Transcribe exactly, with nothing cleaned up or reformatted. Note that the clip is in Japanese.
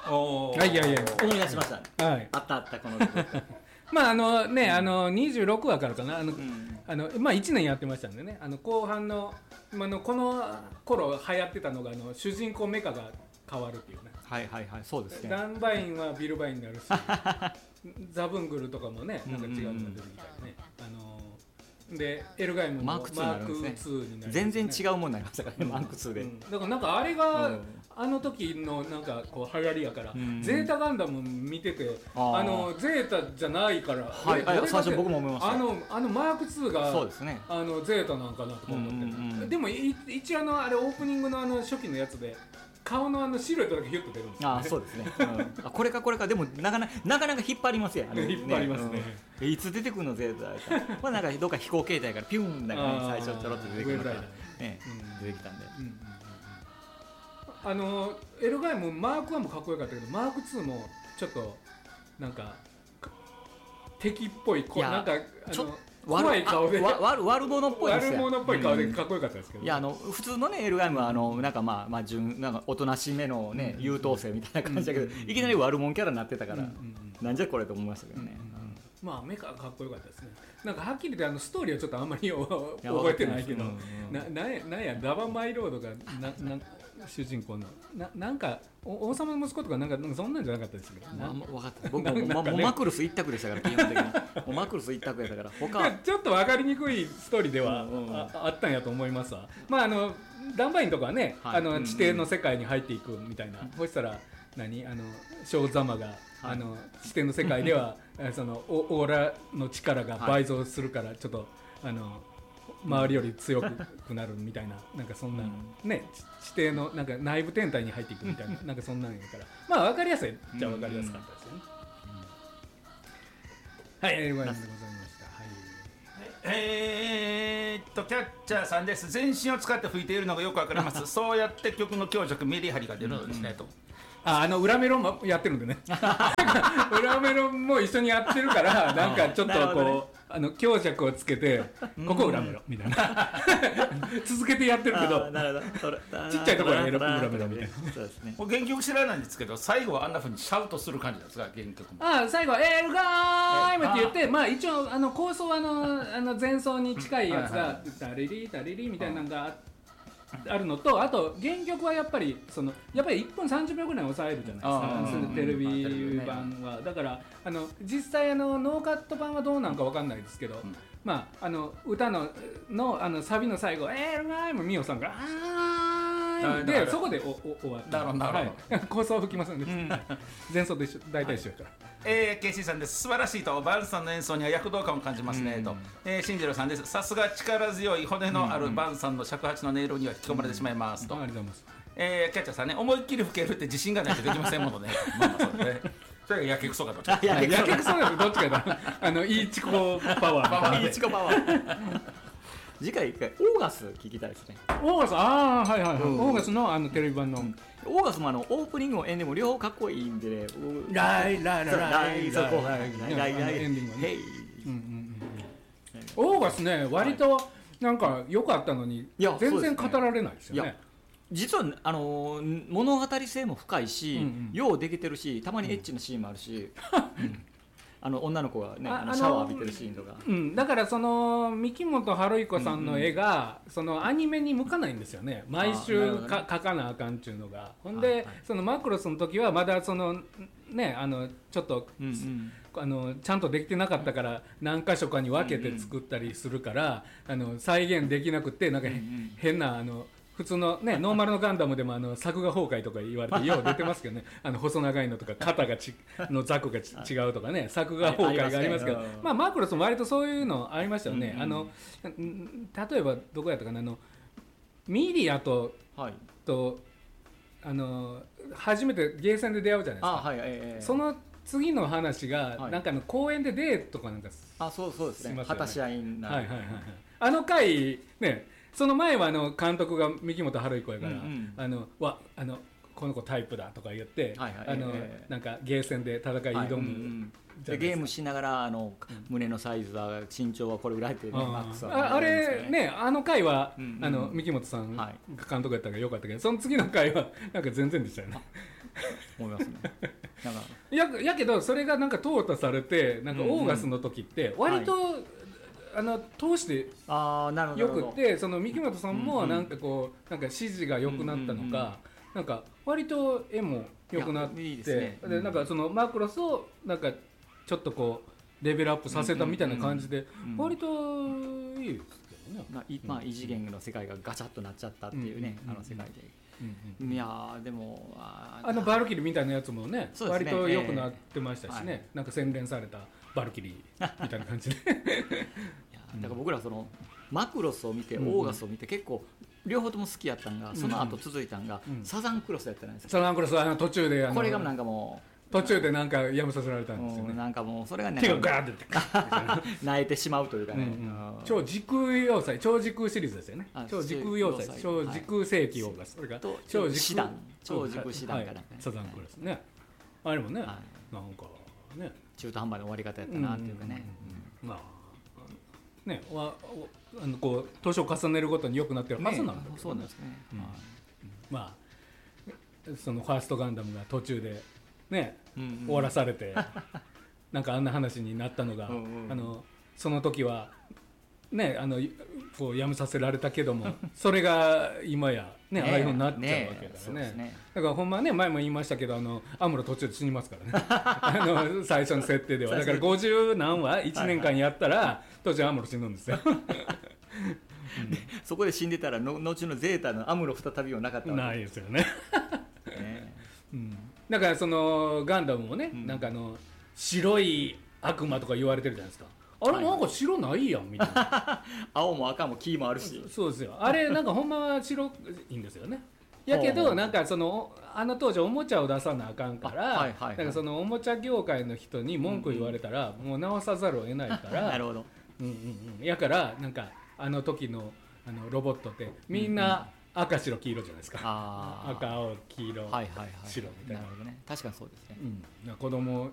おいやいや思い出しました、 はい、 あったあったこのまああのね、うん、あのにじゅうろくわからかなあの、 うん、 あのまあいちねんやってましたんでね、あの後半の、まあ、のこの頃流行ってたのがあの主人公メカが変わるっていうね。 はいはいはい、そうですね。 ダンバインはビルバインになるしザブングルとかもねなんか違うのが出てきたりね、あのでエルガイムもマークツーになる、ね、 全然違うものになりましたからね、うん、マークツーで、うん、 だからなんかあれが、うん、あの時のなんかこう流行りやから、うん、ゼータガンダム見てて、ああのゼータじゃないから、 はいはい、最初僕も思いました。 あのあのマークツーがそうですね、 あのゼータなんかなとか思って、うんうんうん、でも一応あのあれオープニングのあの初期のやつで顔のあのシルエットだけヒュッと出るんですよね。 あ、そうですね、うん、あこれかこれか、でもなかなかなかなか引っ張りますよ、ね、 引っ張りますね、 うん、いつ出てくるのゼータまあなんかどっか飛行形態からピューンだから、ね、最初ちょろっと出てきたから、ね、うん、出てきたんで、うんうんうん、あのエルガイもマークワンもかっこよかったけどマークツーもちょっとなんか敵っぽい、こなんかあの怖い顔で悪悪者っぽいですよ、 悪者っぽい顔でかっこよかったですけど、 いやあの普通のねエルガイムはあのなんかまあまあ純なんかおとなしめのね、うん、優等生みたいな感じだけど、うん、いきなり悪者キャラになってたから、うんうんうん、なんじゃこれと思いましたけどね、うんうん、 まあメカかっこよかったですね。なんかはっきり言ってあのストーリーはちょっとあんまり覚えてないけど、うんうん、な, な, やなんやダバマイロードがなな主人公の な, なんか王様の息子とかなんかなんかそんなんじゃなかったですけど、 まあ、分かった僕も、ね、もマクルス一択でしたから基本的にもうマクルス一択やったから他ちょっと分かりにくいストーリーでは あ,、うんうん、あ, あったんやと思いますわ。まああのダンバインとかはね、はい、あの地底の世界に入っていくみたいな、うん、そしたら何あのショーザマが、はい、あの地底の世界ではそのオーラの力が倍増するから、はい、ちょっとあの周りより強くなるみたいな、なんかそんな、うん、ね地底のなんか内部天体に入っていくみたいななんかそんなんやからまあ分かりやすいじゃあ分かりやすかったですよね、うんうん、はい、エルガイムでございました。はい、 えーっとキャッチャーさんです。全身を使って吹いているのがよくわかりますそうやって曲の強弱メリハリが出るのですね、うん、とあ, あの裏メロンもやってるんでね裏メロンも一緒にやってるからなんかちょっとこう、ね、あの強弱をつけてここ裏メロンみたいな続けてやってるけどなるほどちっちゃいところは裏メロンみたいな。 そうですね、原曲知らないんですけど最後はあんな風にシャウトする感じですか原曲も。 ああ最後はエルガイムって言ってまあ一応あの構想はあのあの前奏に近いやつがタリリタリリみたいなのがあってあるのと、あと原曲はやっぱりそのやっぱりいっぷんさんじゅっぷんぐらい抑えるじゃないですかテレビ版は。だからあの実際あのノーカット版はどうなんかわかんないですけど、うん、まああの歌ののあのサビの最後エルガイムミオさんがあーでそこでおお終わった。 なるほどなるほど、 はい、構想は吹きませんでした、うん、前奏と一緒大体一緒やから、はい。 えー、ケイシーさんです。素晴らしいとバンさんの演奏には躍動感を感じますね、うん、と、えー、シンジロさんです。さすが力強い骨のあるバンさんの尺八の音色には引き込まれてしまいますと、うんうん、ありがとうございます。えー、キャッチャーさんね、思いっきり吹けるって自信がないとできませんものねまあまあそれねそれがやけくそかどっちかやけくそかどっちかだあのいいチコパワーいいチコパワー次回一回オーガス聞きたいですね。 オーガス、ああはいはいはい、うん、オーガスのあのテレビ版の、うん、 オーガスもあのオープニングもエンディングも両方かっこいいんでね。 ライライライライそこライライライエンディングね。オーガスね割となんか良かったのに全然語られないですよね。 実はあのー、物語性も深いし、うんうん、ようできてるし、たまにエッチなシーンもあるし、うん、あの女の子がねあのシャワー浴びてるシーンとか、 うん、だからその三木本春彦さんの絵が、うんうん、そのアニメに向かないんですよね。毎週か描かなあかんっちゅうのが。ほんで、はいはい、そのマクロスの時はまだそのねあのちょっと、うんうん、あのちゃんとできてなかったから何箇所かに分けて作ったりするから、うんうん、あの再現できなくてなんか、うんうん、変なあの普通のねノーマルのガンダムでもあの作画崩壊とか言われてよう出てますけどねあの細長いのとか肩がちのザクが違うとかね作画崩壊がありますけど、まあマクロスも割とそういうのありましたよね、うんうん、あの例えばどこやったかなあのミリアと、はい、とあの初めてゲーセンで出会うじゃないですか。あ、はい、えー、その次の話が、はい、なんかの公園でデートとかなんかあそうそうですね果たし合いになる、 はいはいはい、あの回ねその前はあの監督が三木本春彦やから、うんうん、あのわあのこの子タイプだとか言って、はいはい、あの、えー、なんかゲーセンで戦い挑む、はいうんうん、 でゲームしながらあの、うん、胸のサイズは身長はこれぐらいってね、マックスは、 ね、あ, あれねあの回は、うんうん、あの三木本さんが監督やったからよかったけど、その次の回はなんか全然でしたよね思いますねなんかや, やけどそれがなんか淘汰されてなんかオーガスの時って割と、うんうんはい、あの通してよくってその三木本さんもなんかこうなんか支持が良くなったのか、うんうんうん、なんか割と絵も良くなっていいですね、でなんかそのマクロスをなんかちょっとこうレベルアップさせたみたいな感じで割といいですけどね、 まあ、いまあ異次元の世界がガチャッとなっちゃったっていうね、うんうんうん、あの世界で、うんうん、いやでも あ, あのバルキリーみたいなやつも ね, ね割と良くなってましたしね、えーはい、なんか洗練されたバルキリーみたいな感じでいやだから僕らそのマクロスを見てオーガスを見て結構両方とも好きやったんが、その後続いたんが、うん、サザンクロスやったじゃないですか。 サザンクロスは途中であのこれがなんかもう途中でなんかやめさせられたんですよね。 なんかもうそれがね手がガーッて泣いてしまうというかね、うんうん、 超時空要塞超時空シリーズですよね。超時空要塞超時空世紀オーガス、それが超時空超時空師団かなんか、ね、 サザンクロスね、あれもね、はい、なんかね中途半端な終わり方やったなっていうかね、 うんうんうん、まあね、わあのこう年を重ねるごとに良くなってるはずなんだけど、ね、 そうなんですね、うんうん、 まあそのファーストガンダムが途中でね、うんうん、終わらされてなんかあんな話になったのがうん、うん、あのその時はねあのこうやめさせられたけどもそれが今やね、ねああいう風になっちゃうわけだから ね, ねだからほんまね前も言いましたけどあのアムロ途中で死にますからねあの最初の設定ではだからごじゅう何話いちねんかんやったら、はいはい、途中アムロ死ぬんですようん、 そこで死んでたらの後のゼータのアムロ再びはなかったわけないですよねね、うん、だからそのガンダムもね、うん、なんかあの白い悪魔とか言われてるじゃないですか。あれなんか白ないやんみたいな青も赤も黄もあるしそうですよ。あれなんかほんまは白いんですよね。やけどなんかそのあの当時おもちゃを出さなあかんから、はいはいはい、なんかそのおもちゃ業界の人に文句言われたら、うんうん、もう直さざるを得ないからなるほど、 うんうんうん、やからなんかあの時のあのロボットってみんな赤白黄色じゃないですか、うんうん、赤青黄色、はいはいはい、白みたいな、 なるほどね、確かにそうですね、 うん、子供